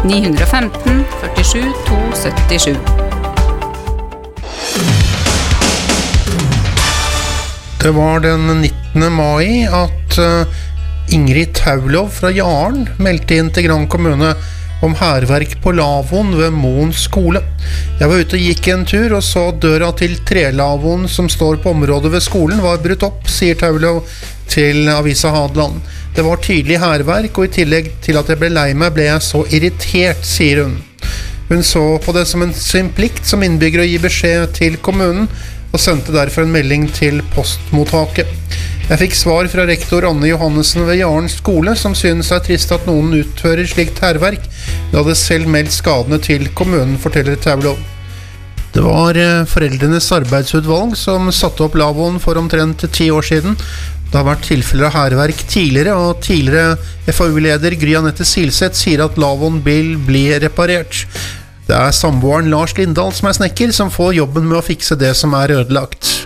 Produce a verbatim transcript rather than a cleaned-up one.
ni ett fem førtisju to syttisju. Det var den nittende mai at Ingrid Taulov fra Jaren meldte inn til Gran kommune om hærverk på lavvoen ved Moen skole. Jeg var ute og gikk en tur og så døra til trelavvoen som står på området ved skolen var brutt opp, sier Taulov til Avisa Hadeland. Det var tydelig hærverk, og i tillegg til at jeg ble lei meg, ble jeg så irritert, sier hun. Hun så på det som en sin plikt som innbygger å gi beskjed til kommunen, og sendte derfor en melding til postmottaket. Jeg fikk svar fra rektor Anne Johannessen ved Jaren skole, som synes det er trist at noen utfører slikt hærverk. Hun hadde selv meldt skadene til kommunen, forteller Taulov. Det var foreldrenes arbeidsutvalg som satte opp lavvoen for omtrent ti år siden. Det har vært tilfeller av hærverk tidligere, og tidligere F A U-leder Gry Anette Silseth sier at lavvoen vil bli reparert. Det er samboeren Lars Lindahl som er snekker, som får jobben med å fikse det som er ødelagt.